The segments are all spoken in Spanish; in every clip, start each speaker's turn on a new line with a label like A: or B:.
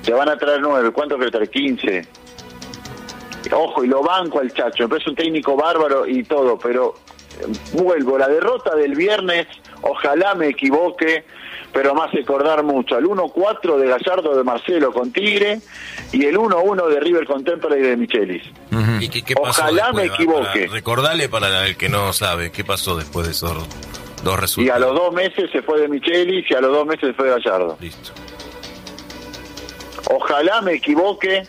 A: te van a traer 9, ¿cuánto querés traer? 15. Ojo, y lo banco al Chacho, me parece un técnico bárbaro y todo, pero vuelvo, la derrota del viernes, ojalá me equivoque, pero más recordar mucho, al 1-4 de Gallardo de Marcelo con Tigre y el 1-1 de River con Temperley y de Michelis.
B: Uh-huh. ¿Y qué pasó
A: ojalá
B: después?
A: me equivoque.
B: Recordale para el que no sabe, ¿qué pasó después de esos dos resultados?
A: Y a los 2 meses se fue de Michelis y a los 2 meses se fue de Gallardo.
B: Listo.
A: Ojalá me equivoque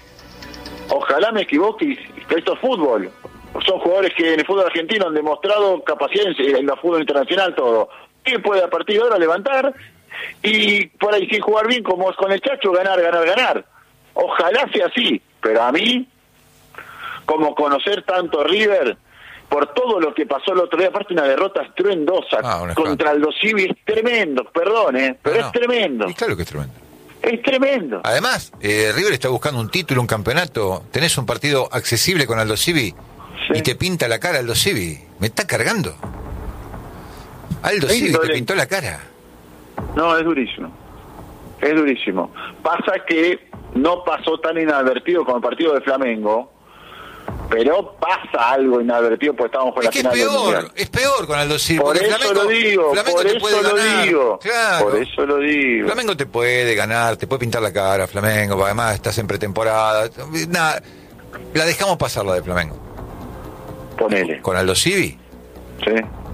A: y esto es fútbol. Son jugadores que en el fútbol argentino han demostrado capacidad en el fútbol internacional, todo. ¿Quién puede a partir de ahora levantar? Y por ahí sin jugar bien, como es con el Chacho, ganar. Ojalá sea así, pero a mí, como conocer tanto River, por todo lo que pasó el otro día, aparte una derrota estruendosa contra Aldo Civi, es tremendo, perdón, pero es tremendo.
C: Y claro que es tremendo.
A: Es tremendo.
C: Además, River está buscando un título, un campeonato. Tenés un partido accesible con Aldo Civi y te pinta la cara Aldo Civi. Me está cargando. Aldo Civi te pintó la cara.
A: No, es durísimo. Es durísimo. Pasa que no pasó tan inadvertido como el partido de Flamengo, pero pasa algo inadvertido porque estábamos con la final del Mundial.
C: Es peor con Aldo Civi.
A: Por eso
C: Flamengo,
A: lo digo,
C: Flamengo
A: por
C: te
A: eso
C: puede
A: lo
C: ganar.
A: digo.
C: Claro.
A: Por eso lo digo.
C: Flamengo te puede ganar, te puede pintar la cara, Flamengo, además estás en pretemporada. Nada, la dejamos pasar la de Flamengo.
A: Ponele.
C: ¿Con Aldo Civi?
A: Sí.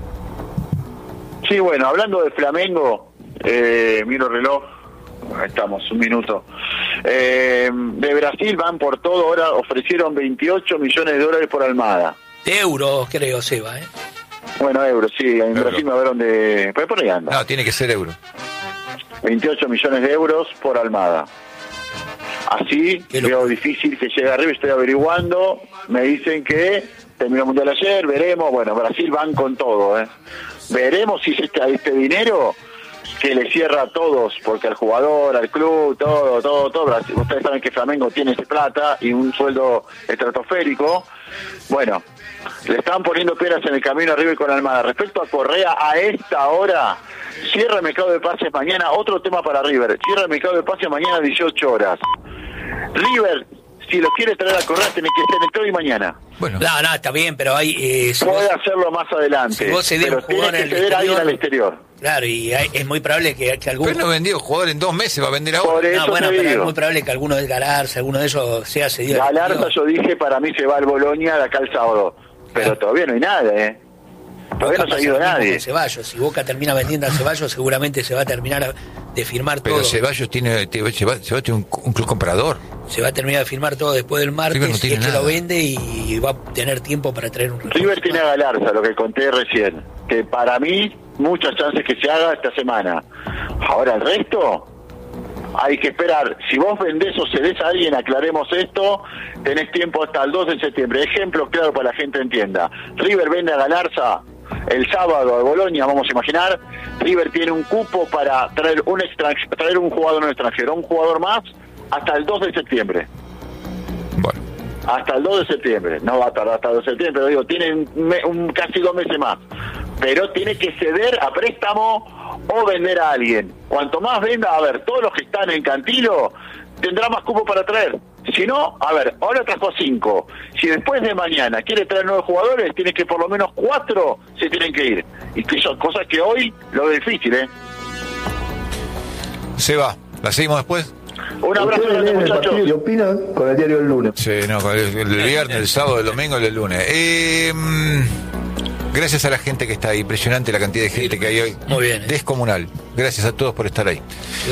A: Sí, bueno, hablando de Flamengo, miro el reloj, ahí estamos, un minuto. De Brasil van por todo, ahora ofrecieron 28 millones de dólares por Almada.
D: De euros, creo, Seba,
A: Bueno, euros, sí, en Brasil me hablaron de... Pues por ahí anda.
C: No, tiene que ser euro.
A: 28 millones de euros por Almada. Así, veo difícil que llegue arriba, estoy averiguando, me dicen que terminó el Mundial ayer, veremos, bueno, Brasil van con todo, Veremos si este dinero que le cierra a todos, porque al jugador, al club, todo, ustedes saben que Flamengo tiene esa plata y un sueldo estratosférico. Bueno, le están poniendo piedras en el camino a River con Almada. Respecto a Correa, a esta hora, cierra el mercado de pases mañana, otro tema para River, cierra el mercado de pases mañana a 18 horas. River, si lo quiere traer a Correa, tiene que ser entre hoy y mañana.
D: Bueno. No, está bien, pero hay...
A: puede hacerlo más adelante, pero tiene que ceder a alguien al exterior.
D: Claro, y es muy probable que alguno...
C: Pero no vendió jugador en 2 meses, va a vender ahora.
A: Por eso
D: pero es muy probable que alguno de Galarza, alguno de esos sea cedido.
A: Galarza, yo dije, para mí se va al Bolonia de acá el sábado. Pero todavía no hay nada, Todavía no se ha ido nadie.
D: Ceballos, si Boca termina vendiendo a Ceballos, seguramente se va a terminar de firmar todo.
C: Pero Ceballos tiene un club comprador.
D: Se va a terminar de firmar todo después del martes,
C: no
D: si es que lo vende y va a tener tiempo para traer un refuerzo.
A: River tiene a Galarza, lo que conté recién, que para mí muchas chances que se haga esta semana. Ahora el resto hay que esperar. Si vos vendés o cedés a alguien, aclaremos esto, tenés tiempo hasta el 2 de septiembre. Ejemplo claro para que la gente entienda. River vende a Galarza el sábado a Bolonia, vamos a imaginar. River tiene un cupo para traer un jugador no extranjero, un jugador más, hasta el 2 de septiembre.
C: Bueno.
A: Hasta el 2 de septiembre. No va a tardar hasta el 2 de septiembre, pero digo, tiene casi 2 meses más. Pero tiene que ceder a préstamo o vender a alguien. Cuanto más venda, a ver, todos los que están en Cantilo tendrá más cupo para traer. Si no, a ver, ahora trajo 5. Si después de mañana quiere traer 9 jugadores, tiene que por lo menos 4 se tienen que ir. Y que son cosas que hoy lo es difícil,
C: Se va. ¿La seguimos después?
A: Un abrazo grande, muchachos.
E: ¿Qué opinan con el diario El Lunes?
C: Sí, no, con el viernes, el sábado, el domingo y el lunes. Gracias a la gente que está ahí. Impresionante la cantidad de gente que hay hoy.
D: Muy bien.
C: Descomunal. Gracias a todos por estar ahí.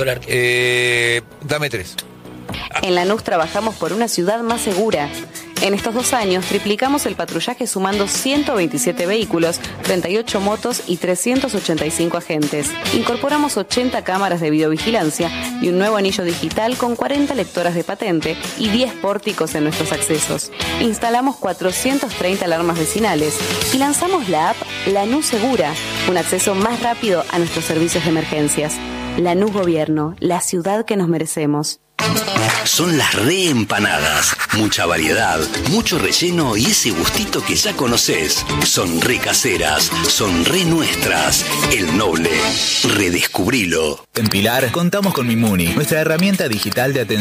C: Dame 3.
F: En Lanús trabajamos por una ciudad más segura. En estos 2 años triplicamos el patrullaje sumando 127 vehículos, 38 motos y 385 agentes. Incorporamos 80 cámaras de videovigilancia y un nuevo anillo digital con 40 lectoras de patente y 10 pórticos en nuestros accesos. Instalamos 430 alarmas vecinales y lanzamos la app Lanús Segura, un acceso más rápido a nuestros servicios de emergencias. Lanús Gobierno, la ciudad que nos merecemos.
G: Son las reempanadas. Mucha variedad, mucho relleno y ese gustito que ya conoces. Son re caseras, son re nuestras. El Noble, redescubrilo.
H: En Pilar contamos con Mimuni, nuestra herramienta digital de atención